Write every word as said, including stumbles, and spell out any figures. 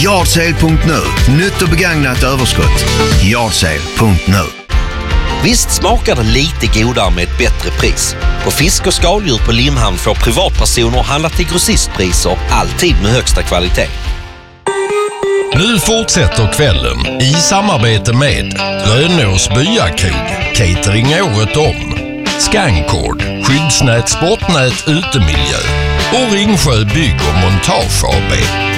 Yardsale punkt nu. Nytt och begagnat överskott. Yardsale punkt nu. Visst smakar det lite godare med ett bättre pris. På fisk och skaldjur på Limhamn får privatpersoner handla till grossistpriser, alltid med högsta kvalitet. Nu fortsätter kvällen i samarbete med Rönås Byakrog, catering året om, Scankord, skyddsnät, sportnät, utemiljö och Ringsjö Bygg och Montage A B.